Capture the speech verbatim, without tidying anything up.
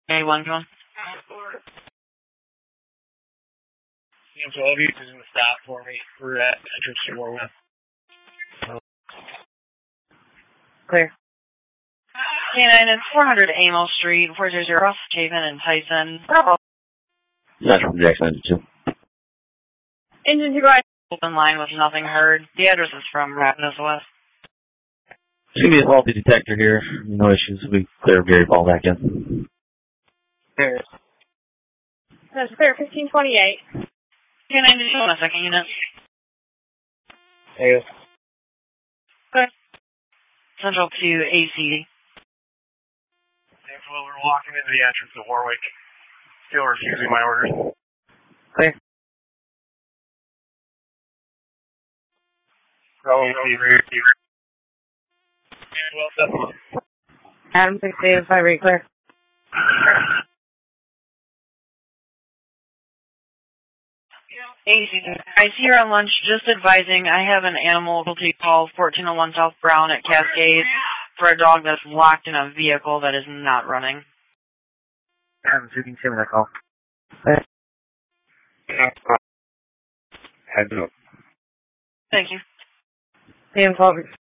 A one, come on. Yeah, so I'll be using the stop for me. We're at entrance to Warwick. Clear. K nine, it's four hundred Amos Street, four zero zero, Ross, Chapin, and Tyson. Bravo. Central from Jackson ninety-two. Engine two by open line with nothing heard. The address is from Rapids West. Should be a faulty detector here. No issues. We clear Gary Ball back in. Clear. That's clear, fifteen twenty-eight. K nine, did you want a second unit? Hey. Good. Central to A C D. Well, we're walking into the entrance of Warwick. Still refusing my orders. Clear. Probably rear receiver. Well, definitely. Adam six eight five eight, clear. A C D. I see you're on lunch. Just advising, I have an animal take call fourteen oh one South Brown at Cascade for a dog that's locked in a vehicle that is not running. Um, so you can send me that call. Heads up. Thank you. Sam Culver.